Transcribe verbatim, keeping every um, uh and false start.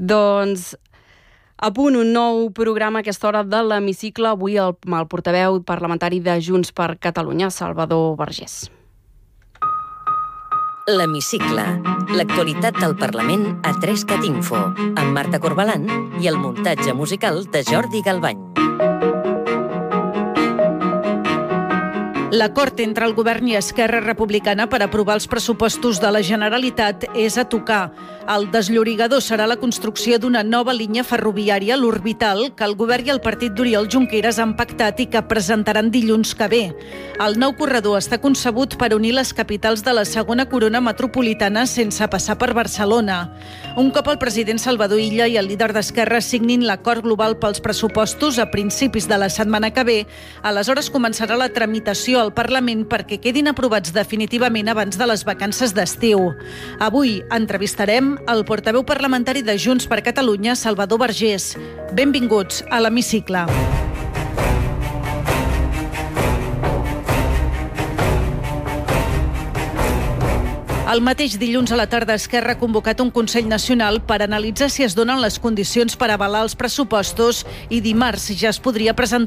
Doncs a punt un nou programa a aquesta hora de l'Hemicicle, avui el, amb el portaveu parlamentari de Junts per Catalunya, Salvador Vergés. L'Hemicicle, l'actualitat del Parlament a tres cat info, amb Marta Corbalan i el muntatge musical de Jordi Galbany. L'acord entre el govern i Esquerra Republicana per aprovar els pressupostos de la Generalitat és a tocar. El desllorigador serà la construcció d'una nova línia ferroviària, l'Orbital, que el govern i el partit d'Oriol Junqueras han pactat i que presentaran dilluns que ve. El nou corredor està concebut per unir les capitals de la segona corona metropolitana sense passar per Barcelona. Un cop el president Salvador Illa i el líder d'Esquerra signin l'acord global pels pressupostos a principis de la setmana que ve, aleshores començarà la tramitació al Parlament perquè quedin aprovats definitivament abans de les vacances d'estiu. Avui entrevistarem el portaveu parlamentari de Junts per Catalunya, Salvador Vergés. Benvinguts a l'Hemicicle. El mateix dilluns a la tarda, Esquerra ha convocat un Consell Nacional per analitzar si es donen les condicions per avalar els pressupostos i dimarts ja es podria presentar